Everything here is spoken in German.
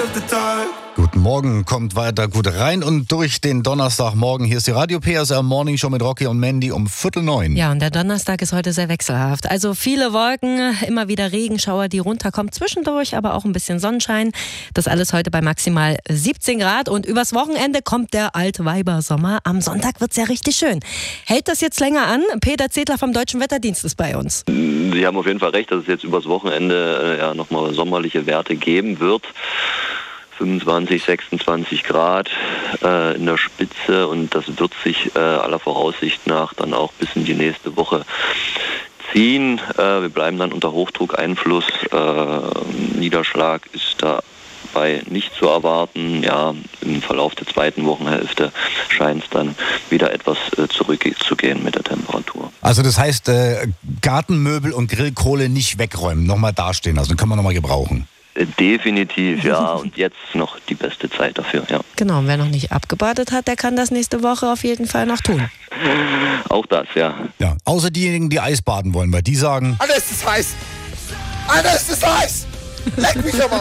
Guten Morgen, kommt weiter gut rein und durch den Donnerstagmorgen. Hier ist die Radio PSR Morning Show mit Rocky und Mandy um 8:45. Ja, und der Donnerstag ist heute sehr wechselhaft. Also viele Wolken, immer wieder Regenschauer, die runterkommen zwischendurch, aber auch ein bisschen Sonnenschein. Das alles heute bei maximal 17 Grad. Und übers Wochenende kommt der Altweibersommer. Am Sonntag wird's ja richtig schön. Hält das jetzt länger an? Peter Zedler vom Deutschen Wetterdienst ist bei uns. Sie haben auf jeden Fall recht, dass es jetzt übers Wochenende nochmal sommerliche Werte geben wird. 25, 26 Grad in der Spitze, und das wird sich aller Voraussicht nach dann auch bis in die nächste Woche ziehen. Wir bleiben dann unter Hochdruckeinfluss. Niederschlag ist dabei nicht zu erwarten. Ja, im Verlauf der zweiten Wochenhälfte scheint es dann wieder etwas zurückzugehen mit der Temperatur. Also das heißt, Gartenmöbel und Grillkohle nicht wegräumen, nochmal dastehen lassen, kann man nochmal gebrauchen. Definitiv, ja. Und jetzt noch die beste Zeit dafür, ja. Genau, und wer noch nicht abgebadet hat, der kann das nächste Woche auf jeden Fall noch tun. Auch das, ja. Ja, außer diejenigen, die Eisbaden wollen, weil die sagen... Alles ist heiß! Alles ist heiß! Leck mich aber!